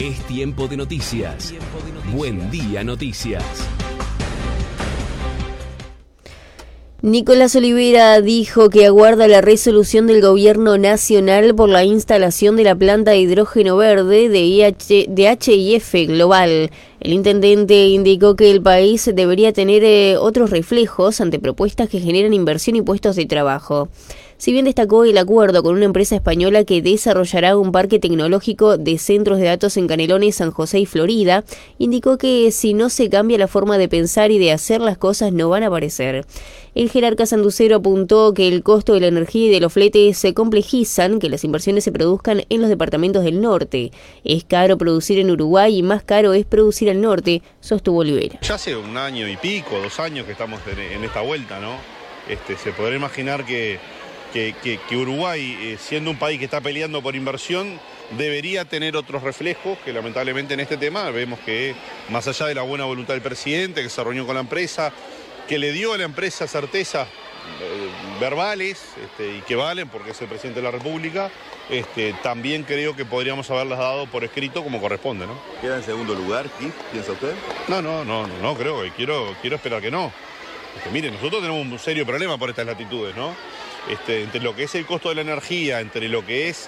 Es tiempo de noticias. Buen día, noticias. Nicolás Olivera dijo que aguarda la resolución del gobierno nacional por la instalación de la planta de hidrógeno verde de HIF Global. El intendente indicó que el país debería tener otros reflejos ante propuestas que generan inversión y puestos de trabajo. Si bien destacó el acuerdo con una empresa española que desarrollará un parque tecnológico de centros de datos en Canelones, San José y Florida, indicó que si no se cambia la forma de pensar y de hacer las cosas no van a aparecer. El jerarca sanducero apuntó que el costo de la energía y de los fletes se complejizan, que las inversiones se produzcan en los departamentos del norte. Es caro producir en Uruguay y más caro es producir al norte, sostuvo Olivera. Ya hace 1 año y pico, 2 años que estamos en esta vuelta, ¿no? Se podrá imaginar que Uruguay, siendo un país que está peleando por inversión, debería tener otros reflejos que lamentablemente en este tema vemos que más allá de la buena voluntad del presidente, que se reunió con la empresa, que le dio a la empresa certezas verbales y que valen porque es el presidente de la República, también creo que podríamos haberlas dado por escrito como corresponde, ¿no? ¿Queda en segundo lugar, piensa usted? No creo, quiero esperar que no. Miren, nosotros tenemos un serio problema por estas latitudes, ¿no? Entre lo que es el costo de la energía, entre lo que es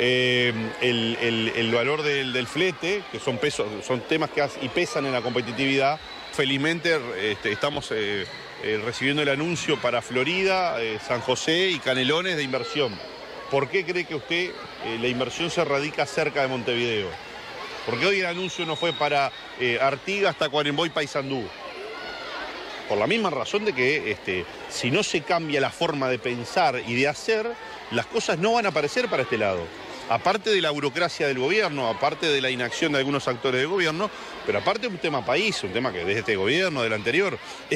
el valor del flete, que son temas que pesan en la competitividad. Felizmente estamos recibiendo el anuncio para Florida, San José y Canelones de inversión. ¿Por qué cree que usted la inversión se radica cerca de Montevideo? Porque hoy el anuncio no fue para Artigas, Tacuarembó y Paysandú. Por la misma razón de que si no se cambia la forma de pensar y de hacer, las cosas no van a aparecer para este lado. Aparte de la burocracia del gobierno, aparte de la inacción de algunos actores del gobierno, pero aparte de un tema país, un tema que desde este gobierno, del anterior,